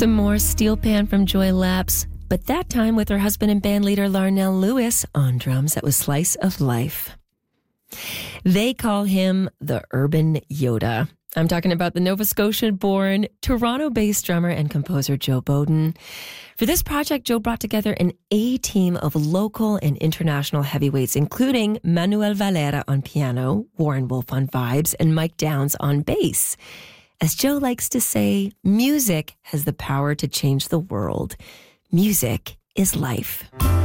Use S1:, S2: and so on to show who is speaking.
S1: Some more Steel Pan from Joy Lapps, but that time with her husband and bandleader Larnell Lewis on drums. That was Slice of Life. They call him the Urban Yoda. I'm talking about the Nova Scotia-born, Toronto-based drummer and composer Joe Bowden. For this project, Joe brought together an A-team of local and international heavyweights, including Manuel Valera on piano, Warren Wolf on vibes, and Mike Downs on bass. As Joe likes to say, music has the power to change the world. Music is life.